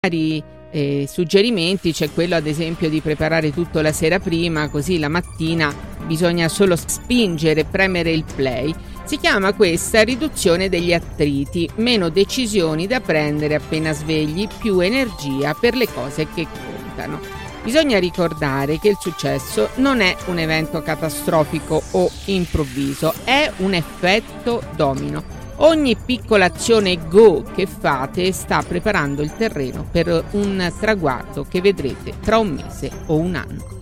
Suggerimenti, c'è quello ad esempio di preparare tutto la sera prima, così la mattina bisogna solo spingere e premere il play. Si chiama questa riduzione degli attriti, meno decisioni da prendere appena svegli, più energia per le cose che contano. Bisogna ricordare che il successo non è un evento catastrofico o improvviso, è un effetto domino. Ogni piccola azione go che fate sta preparando il terreno per un traguardo che vedrete tra un mese o un anno.